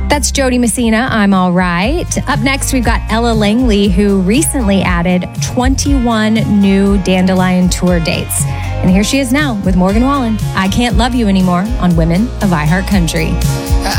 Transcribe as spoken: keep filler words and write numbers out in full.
That's Jody Messina. I'm all right. Up next, we've got Ella Langley, who recently added twenty-one new Dandelion tour dates. And here she is now with Morgan Wallen. I Can't Love You Anymore on Women of iHeartCountry.